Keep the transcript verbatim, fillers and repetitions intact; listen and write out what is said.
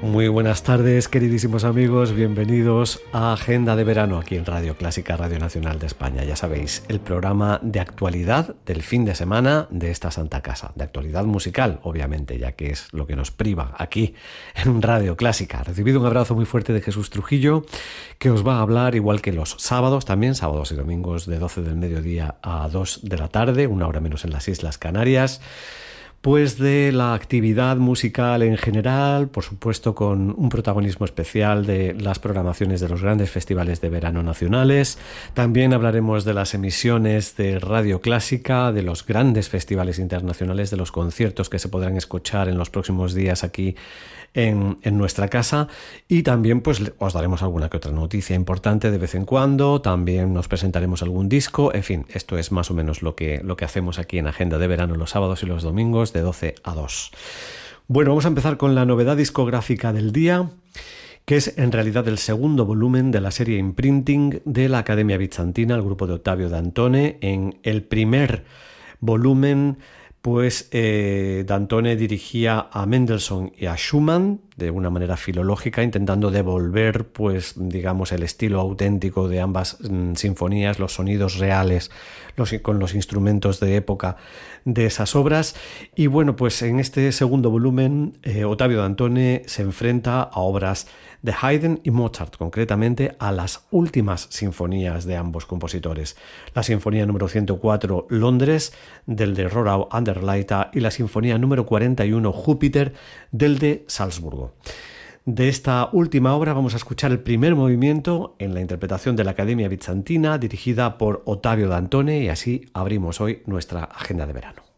Muy buenas tardes, queridísimos amigos, bienvenidos a Agenda de Verano aquí en Radio Clásica, Radio Nacional de España. Ya sabéis, el programa de actualidad del fin de semana de esta santa casa, de actualidad musical, obviamente, ya que es lo que nos priva aquí en Radio Clásica. Recibido un abrazo muy fuerte de Jesús Trujillo, que os va a hablar, igual que los sábados, también sábados y domingos de doce del mediodía a dos de la tarde, una hora menos en las Islas Canarias, pues de la actividad musical en general, por supuesto con un protagonismo especial de las programaciones de los grandes festivales de verano nacionales. También hablaremos de las emisiones de Radio Clásica, de los grandes festivales internacionales, de los conciertos que se podrán escuchar en los próximos días aquí en, en nuestra casa, y también pues os daremos alguna que otra noticia importante de vez en cuando. También nos presentaremos algún disco. En fin, esto es más o menos lo que, lo que hacemos aquí en Agenda de Verano los sábados y los domingos de doce a dos. Bueno, vamos a empezar con la novedad discográfica del día, que es en realidad el segundo volumen de la serie Imprinting de la Academia Bizantina, el grupo de Ottavio Dantone. En el primer volumen, pues eh, Dantone dirigía a Mendelssohn y a Schumann de una manera filológica, intentando devolver, pues digamos, el estilo auténtico de ambas mm, sinfonías, los sonidos reales, los, con los instrumentos de época de esas obras. Y bueno, pues en este segundo volumen, eh, Ottavio Dantone se enfrenta a obras de Haydn y Mozart, concretamente a las últimas sinfonías de ambos compositores. La sinfonía número ciento cuatro, Londres, del de Rorau an der Leitha, y la sinfonía número cuarenta y uno, Júpiter, del de Salzburgo. De esta última obra vamos a escuchar el primer movimiento en la interpretación de la Academia Bizantina, dirigida por Ottavio Dantone, y así abrimos hoy nuestra agenda de verano.